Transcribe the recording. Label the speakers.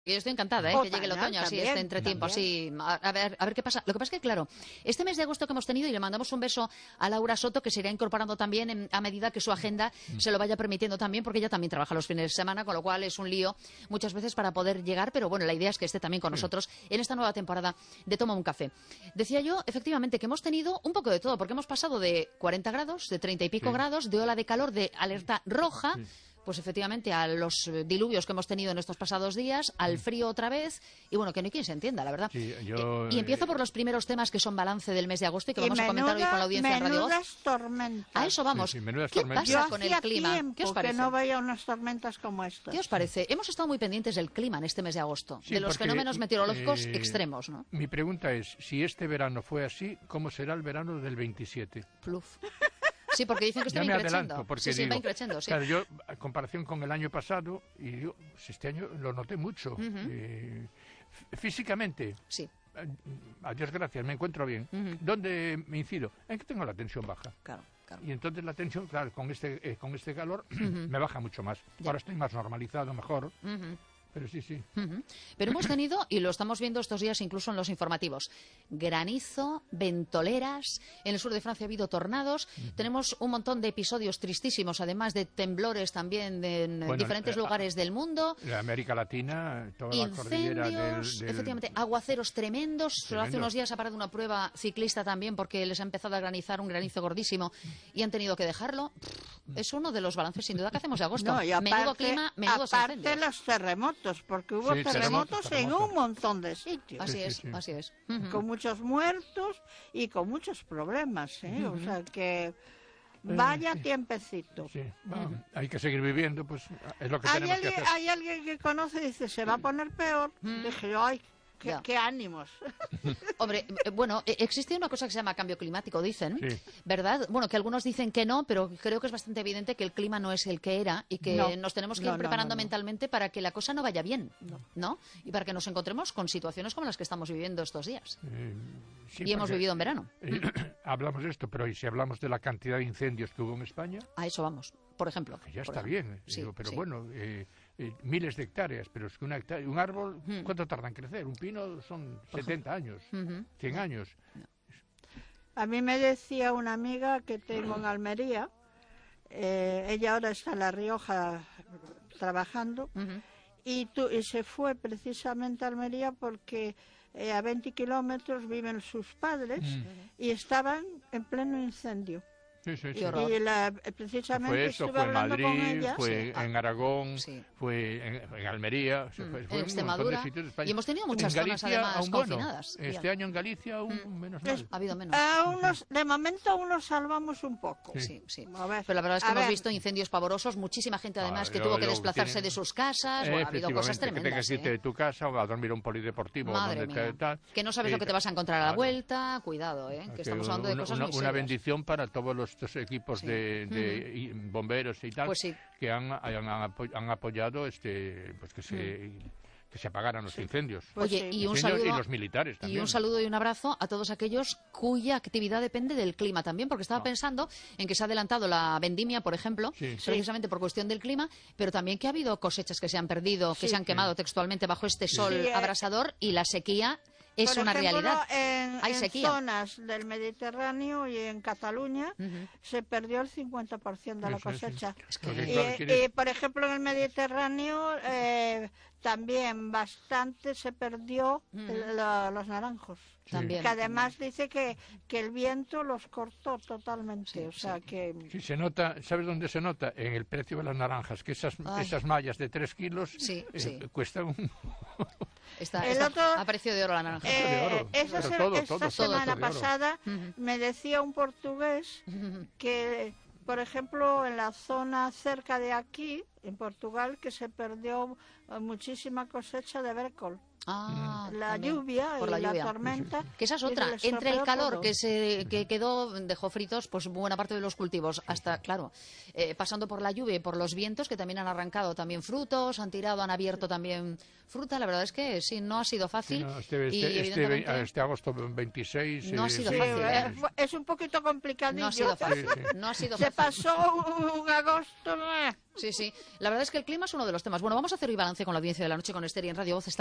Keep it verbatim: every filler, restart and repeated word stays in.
Speaker 1: Yo estoy encantada, ¿eh?
Speaker 2: Ojalá,
Speaker 1: que llegue el otoño, así,
Speaker 2: también,
Speaker 1: este entretiempo, así, a, a ver, a ver qué pasa. Lo que pasa es que, claro, este mes de agosto que hemos tenido, y le mandamos un beso a Laura Soto, que se irá incorporando también en, a medida que su agenda se lo vaya permitiendo también, porque ella también trabaja los fines de semana, con lo cual es un lío muchas veces para poder llegar, pero bueno, la idea es que esté también con nosotros en esta nueva temporada de Toma un Café. Decía yo, efectivamente, que hemos tenido un poco de todo, porque hemos pasado de cuarenta grados, de treinta y pico
Speaker 3: Sí.
Speaker 1: grados, de ola de calor, de alerta roja,
Speaker 3: Sí.
Speaker 1: pues efectivamente a los eh, diluvios que hemos tenido en estos pasados días, al frío otra vez, y bueno, que no hay quien se entienda, la verdad.
Speaker 3: Sí, yo,
Speaker 1: Eh, y empiezo
Speaker 3: eh,
Speaker 1: por los primeros temas que son balance del mes de agosto y que
Speaker 2: Y
Speaker 1: vamos a comentar hoy
Speaker 2: menuda-
Speaker 1: con la audiencia en Radio Voz.
Speaker 2: menudas tormentas.
Speaker 1: A eso vamos.
Speaker 3: Sí, sí, menudas
Speaker 1: ¿Qué
Speaker 3: tormentas.
Speaker 2: Yo
Speaker 1: pasa con el
Speaker 2: hacía
Speaker 1: clima?
Speaker 2: tiempo
Speaker 1: ¿Qué os parece?
Speaker 2: que no veía unas tormentas como estas.
Speaker 1: ¿Qué os parece? Hemos estado muy pendientes del clima en este mes de agosto,
Speaker 3: Sí,
Speaker 1: de los
Speaker 3: porque,
Speaker 1: fenómenos meteorológicos
Speaker 3: eh,
Speaker 1: extremos, ¿no?
Speaker 3: Mi pregunta es, si este verano fue así, ¿cómo será el verano del veintisiete?
Speaker 1: Pluf. Sí, porque dicen que está
Speaker 3: Ya me
Speaker 1: increciendo.
Speaker 3: adelanto, porque
Speaker 1: Sí, sí,
Speaker 3: digo,
Speaker 1: va increciendo, sí.
Speaker 3: claro, yo, a comparación con el año pasado, y yo, pues este año lo noté mucho. eh, f- físicamente,
Speaker 1: Sí,
Speaker 3: a, a Dios gracias, me encuentro bien.
Speaker 1: Ujú.
Speaker 3: ¿Dónde me incido? En que tengo la tensión baja.
Speaker 1: claro, claro.
Speaker 3: Y entonces la tensión, claro, con este, eh, con este calor me baja mucho más.
Speaker 1: Ya.
Speaker 3: Ahora estoy más normalizado, mejor,
Speaker 1: Ujú.
Speaker 3: pero sí, sí.
Speaker 1: Ujú. Pero hemos tenido, y lo estamos viendo estos días incluso en los informativos, granizo, ventoleras, en el sur de Francia ha habido tornados, tenemos un montón de episodios tristísimos, además de temblores también de- en
Speaker 3: Bueno,
Speaker 1: diferentes
Speaker 3: eh,
Speaker 1: lugares del mundo,
Speaker 3: En América Latina, toda la cordillera del,
Speaker 1: incendios,
Speaker 3: del-
Speaker 1: efectivamente, aguaceros tremendos. Hace
Speaker 3: Tremendo.
Speaker 1: unos días ha parado una prueba ciclista también porque les ha empezado a granizar un granizo gordísimo y han tenido que dejarlo. Pff, Es uno de los balances sin duda que hacemos de agosto.
Speaker 2: No, y aparte,
Speaker 1: menudo clima, menudos
Speaker 2: aparte
Speaker 1: incendios.
Speaker 2: los terremotos, porque hubo
Speaker 3: Sí,
Speaker 2: terremotos,
Speaker 3: terremotos,
Speaker 2: en
Speaker 3: terremotos.
Speaker 2: un montón de sitios.
Speaker 1: Así
Speaker 3: Sí,
Speaker 1: es,
Speaker 3: sí, sí.
Speaker 1: así es. Ujú.
Speaker 2: Con muchos muertos y con muchos problemas, ¿eh? O sea que vaya tiempecito.
Speaker 3: Sí, bueno, hay que seguir viviendo, pues es lo que
Speaker 2: Hay
Speaker 3: tenemos que
Speaker 2: alguien,
Speaker 3: hacer.
Speaker 2: hay alguien que conoce y dice, se va a poner peor. Dije yo, ay, qué,
Speaker 1: Ya.
Speaker 2: qué ánimos.
Speaker 1: Hombre, eh, bueno, eh, existe una cosa que se llama cambio climático, dicen,
Speaker 3: Sí.
Speaker 1: ¿verdad? Bueno, que algunos dicen que no, pero creo que es bastante evidente que el clima no es el que era y que
Speaker 2: No.
Speaker 1: nos tenemos que
Speaker 2: No,
Speaker 1: ir
Speaker 2: no,
Speaker 1: preparando
Speaker 2: no, no.
Speaker 1: mentalmente para que la cosa no vaya bien, ¿no? Y para que nos encontremos con situaciones como las que estamos viviendo estos días.
Speaker 3: Eh, sí,
Speaker 1: Y hemos
Speaker 3: porque,
Speaker 1: vivido en verano.
Speaker 3: eh, hablamos de esto, pero ¿y si hablamos de la cantidad de incendios que hubo en España?
Speaker 1: A eso vamos, por ejemplo.
Speaker 3: Que ya
Speaker 1: por
Speaker 3: está
Speaker 1: ejemplo.
Speaker 3: bien,
Speaker 1: Sí,
Speaker 3: digo, pero
Speaker 1: sí.
Speaker 3: bueno, eh, eh, miles de hectáreas, pero es que una hectárea, un árbol, ¿cuánto tarda en crecer? Un pino son setenta años,
Speaker 1: Ujú.
Speaker 3: cien años.
Speaker 2: A mí me decía una amiga que tengo en Almería, eh, ella ahora está en La Rioja trabajando,
Speaker 1: Ujú.
Speaker 2: y, tu- y se fue precisamente a Almería porque eh, a veinte kilómetros viven sus padres y estaban en pleno incendio.
Speaker 3: Sí, sí,
Speaker 1: Y
Speaker 3: sí.
Speaker 1: horror.
Speaker 2: Y la, precisamente
Speaker 3: Fue eso,
Speaker 2: estuve
Speaker 3: fue en
Speaker 2: hablando con
Speaker 3: Madrid,
Speaker 2: ella.
Speaker 3: fue
Speaker 1: Sí. Ah,
Speaker 3: en Aragón,
Speaker 1: sí.
Speaker 3: fue en, en Almería, se fue, fue
Speaker 1: En
Speaker 3: un montón de
Speaker 1: Extremadura.
Speaker 3: sitios de España.
Speaker 1: Y hemos tenido muchas
Speaker 3: En
Speaker 1: zonas,
Speaker 3: Galicia,
Speaker 1: además,
Speaker 3: aún bueno.
Speaker 1: confinadas.
Speaker 3: Este
Speaker 1: Ya.
Speaker 3: año en Galicia aún menos
Speaker 2: Es-
Speaker 3: mal.
Speaker 1: Ha habido menos.
Speaker 2: A unos, de momento aún nos salvamos un poco.
Speaker 1: Sí, sí.
Speaker 2: A ver,
Speaker 1: Pero la verdad es que
Speaker 2: a
Speaker 1: hemos
Speaker 2: ver.
Speaker 1: visto incendios pavorosos, muchísima gente además
Speaker 3: Ah,
Speaker 1: que
Speaker 3: yo-
Speaker 1: tuvo que
Speaker 3: yo
Speaker 1: desplazarse
Speaker 3: tienen-
Speaker 1: de sus casas, bueno, ha habido cosas
Speaker 3: Efectivamente, que tengas
Speaker 1: tremendas.
Speaker 3: que irte
Speaker 1: ¿eh?
Speaker 3: de tu casa o a dormir a un polideportivo
Speaker 1: Madre
Speaker 3: donde
Speaker 1: mía.
Speaker 3: te- tal.
Speaker 1: Que no sabes
Speaker 3: Eh,
Speaker 1: lo que te vas a encontrar a la
Speaker 3: claro.
Speaker 1: vuelta, cuidado, ¿eh? que
Speaker 3: Que
Speaker 1: estamos hablando de
Speaker 3: una,
Speaker 1: cosas
Speaker 3: una-
Speaker 1: muy
Speaker 3: una
Speaker 1: serias.
Speaker 3: bendición para todos los estos equipos
Speaker 1: Sí.
Speaker 3: de, de y- bomberos y tal
Speaker 1: Pues sí.
Speaker 3: que han, han, apo- han apoyado este pues que se que se apagaran los incendios.
Speaker 2: Pues
Speaker 1: Oye,
Speaker 2: sí.
Speaker 1: y un
Speaker 3: Incendios
Speaker 1: saludo
Speaker 3: y los militares
Speaker 1: y
Speaker 3: también.
Speaker 1: un saludo y un abrazo a todos aquellos cuya actividad depende del clima también, porque estaba
Speaker 3: No.
Speaker 1: pensando en que se ha adelantado la vendimia, por ejemplo,
Speaker 3: Sí.
Speaker 1: precisamente por cuestión del clima, pero también que ha habido cosechas que se han perdido, que
Speaker 2: Sí.
Speaker 1: se han quemado textualmente bajo este sol
Speaker 2: Sí, eh,
Speaker 1: abrasador y la sequía es
Speaker 2: Por
Speaker 1: una
Speaker 2: ejemplo,
Speaker 1: realidad.
Speaker 2: En,
Speaker 1: Hay
Speaker 2: en
Speaker 1: sequía.
Speaker 2: zonas del Mediterráneo y en Cataluña se perdió el cincuenta por ciento de la
Speaker 3: Eso es, sí.
Speaker 2: cosecha.
Speaker 1: Es que-
Speaker 3: Porque,
Speaker 2: Y,
Speaker 3: claro,
Speaker 2: eh,
Speaker 3: quiere-
Speaker 2: y, por ejemplo, en el Mediterráneo eh, también bastante se perdió el- la- los naranjos.
Speaker 1: También.
Speaker 2: Que además dice que, que el viento los cortó totalmente.
Speaker 1: Sí,
Speaker 2: o sea
Speaker 1: sí.
Speaker 2: que...
Speaker 3: Sí, se nota, ¿sabes dónde se nota? En el precio de las naranjas, que esas,
Speaker 1: Ay.
Speaker 3: esas mallas de tres kilos
Speaker 1: Sí,
Speaker 3: eh,
Speaker 1: sí.
Speaker 3: cuestan un...
Speaker 1: Está,
Speaker 2: El
Speaker 1: está
Speaker 2: otro-
Speaker 1: a precio de oro la naranja.
Speaker 3: Eh, de oro.
Speaker 2: Eh, esa
Speaker 3: Pero
Speaker 2: se-
Speaker 3: todo,
Speaker 2: esta
Speaker 3: todo, todo,
Speaker 2: semana
Speaker 3: todo de oro.
Speaker 2: pasada
Speaker 1: Ujú.
Speaker 2: me decía un portugués que, por ejemplo, en la zona cerca de aquí, en Portugal, que se perdió eh, muchísima cosecha de brécol.
Speaker 1: Ah,
Speaker 2: la
Speaker 1: también.
Speaker 2: lluvia
Speaker 1: Por
Speaker 2: y
Speaker 1: la
Speaker 2: la,
Speaker 1: lluvia.
Speaker 2: tormenta.
Speaker 1: Que esa es
Speaker 2: y
Speaker 1: otra.
Speaker 2: les
Speaker 1: Entre el
Speaker 2: estropeó
Speaker 1: calor
Speaker 2: todo.
Speaker 1: que se que quedó, dejó fritos pues buena parte de los cultivos, hasta, claro, eh, pasando por la lluvia y por los vientos, que también han arrancado también frutos, han tirado, han abierto también fruta. La verdad es que sí, no ha sido fácil.
Speaker 3: Sí, no, este,
Speaker 1: y,
Speaker 3: este, este,
Speaker 1: evidentemente,
Speaker 3: este agosto veintiséis...
Speaker 1: No ha
Speaker 3: eh,
Speaker 1: sido
Speaker 2: Sí,
Speaker 1: fácil,
Speaker 2: eh,
Speaker 1: ¿eh?
Speaker 2: fue- es un poquito complicadillo.
Speaker 1: no ha sido fácil.
Speaker 3: Sí, sí.
Speaker 1: No ha sido
Speaker 2: Se
Speaker 1: fácil.
Speaker 2: pasó un agosto. eh.
Speaker 1: Sí, sí. La verdad es que el clima es uno de los temas. Bueno, vamos a hacer hoy balance con la audiencia de la noche con Esther y en Radio Voz.